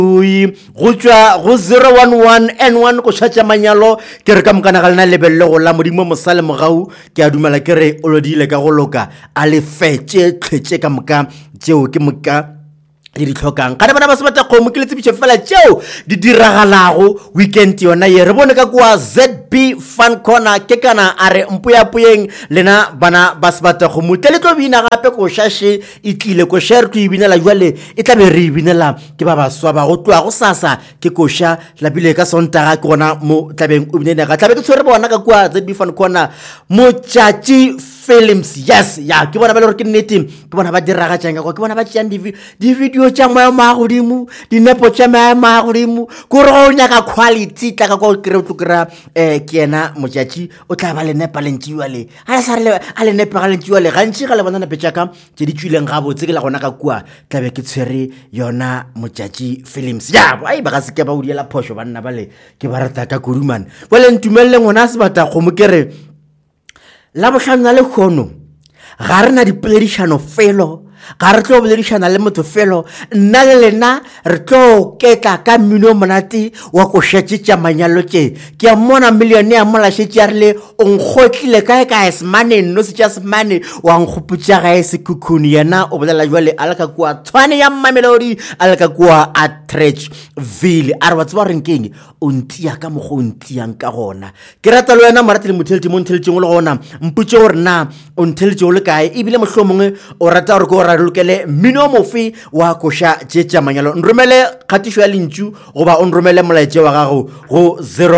go tswa go 011 N1 go tšhatša manyalo ke re ka mokana ga lena lebelele go la modimo mosale mogau ke a dumela ke re o lodile ka go loka a le fetse tlhwetse ka moka tšeo ke moka di tlhokang ga bana ba se bata kgomo ke le tsebitše fela tšeo di diragalago weekend yona ye re bone ka kwa ZB Fun Corner ke kana a re mpoyapoyeng lena bana ba se bata kgomo tle le tlo bina gape ko šaše e tlile ko share to ibinela jwale e tla be re ibinela ke ba baswa ba go tloa go sasa ke koša lapile ka sontaga ke gona mo tlabeng o binene ga tlabe ke tshwere bona ka kwa ZB Fun Corner Motšatši Films yes ya ke bona ba le gore ke nnete ke bona ba diragatšang ka kwa ke bona ba tšeang di video tša maemo a godimo dinepo tša maemo a godimo ko re go nyaka quality tla ka kwa kere o tlo kry-a ke yena Motšatši o tla ba le nepa lentšiwa le a le nepa ga lentšiwa le gantši ga le bona nepe tša ka tše di tswileng gabotse ke la gona ka kua tla be ke tshwere yona Motšatši Films ya ai ba ga se ke ba o diela phošo banna ba le ke ba rata ka kodumane bole ntumelele ngwana a se bata kgomo ke re la bohlano le khono ga re na dipoledišano felo ga re tlo boledišana le motho felo nna le lena re tlo ketla ka mmino monate wa ko šetše tša manyalo tše ke a mona millione ya mola šetše a rile o nkgotlile kae ka semane no se tša semane wa nkgopotša gae sekhukhuni yena o bolela jwale a le ka kua tshwane ya mmamelodi a le ka kua a Trechville a re wa tseba renkeng o ntia ka mogo o ntiang ka gona ke rata le wena morate le motheletše mo ntheletšeng o le gona mpotše gore na o ntheletše o le kae ebile mohlolo mongwe o rata gore ke gore lokele mmino mofe wa koša tše tša manyalo nromele kgatišo ya lentšu goba o nromele molaetše wa gago go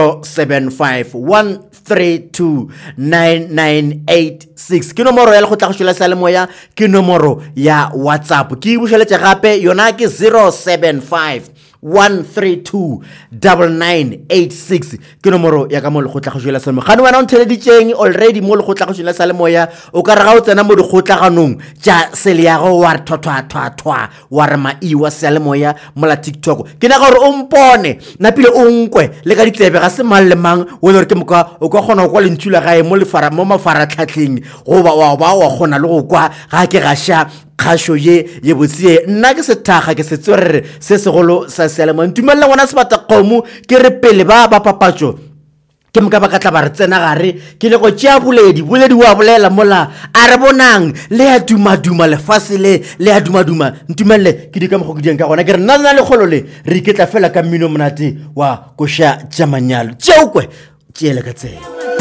0751329986 ke nomoro ya lekgotlagošo la seyalemoya ke nomoro ya WhatsApp ke e bušeletše gape yona ke 075-132-9986 ke nomoro ya ka mo lekgotlagošo la seyalemoya gane wena o ntheleditšeng already mo lekgotlagošo la seyalemoya o ka re ga o tsena mo dikgotlaganong tša sele ya go wa re thwa wa re mai wa seyalemoya mola TikTok ke naga gore o mpone napile o nkwe le ka ditsebe ga se mang le mang o le gore ke moka o ka kgona go kwa lentšhula gae mo mafaratlhatlheng goba wa kgona le go kwa ga ke gaša kgašo ye botsie nna ke sethaga ke se tsorere se segolo sa seyalemoya ntumelele ngwana se bata kgomo ke re pele ba papatšo ke moka ba ka tla ba re tsena gare ke le go tšea boledi wa bolela mola a re bonang le ya dumaduma lefase le ya dumaduma ntumelele ke di ka mogo ke dieng ka gona ke re nna le kgolo le re iketla fela ka mmino monate wa koša tša manyalo tšeo kwe tšeele ka tsela